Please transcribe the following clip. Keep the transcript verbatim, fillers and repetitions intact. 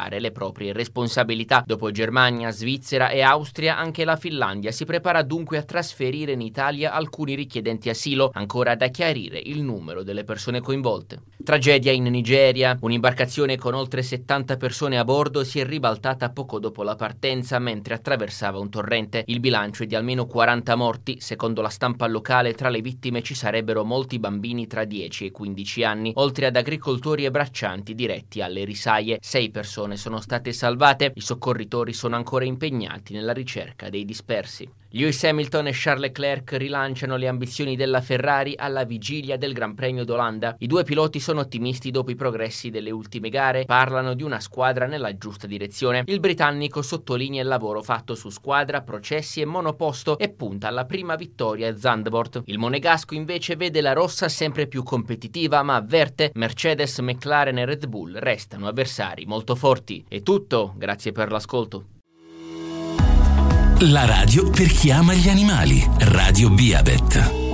assumere le proprie responsabilità. Dopo Germania, Svizzera e Austria, anche la Finlandia si prepara dunque a trasferire in Italia alcuni richiedenti asilo, ancora da chiarire il numero delle persone coinvolte. Tragedia in Nigeria. Un'imbarcazione con oltre settanta persone a bordo si è ribaltata poco dopo la partenza mentre attraversava un torrente. Il bilancio è di almeno quaranta morti. Secondo la stampa locale, tra le vittime ci sarebbero molti bambini tra dieci e quindici anni, oltre ad agricoltori e braccianti diretti alle risaie. Sei persone sono state salvate. I soccorritori sono ancora impegnati nella ricerca dei dispersi. Lewis Hamilton e Charles Leclerc rilanciano le ambizioni della Ferrari alla vigilia del Gran Premio d'Olanda. I due piloti sono ottimisti dopo i progressi delle ultime gare, parlano di una squadra nella giusta direzione. Il britannico sottolinea il lavoro fatto su squadra, processi e monoposto e punta alla prima vittoria a Zandvoort. Il monegasco invece vede la rossa sempre più competitiva, ma avverte: Mercedes, McLaren e Red Bull restano avversari molto forti. È tutto, grazie per l'ascolto. La radio per chi ama gli animali. Radio Biabet.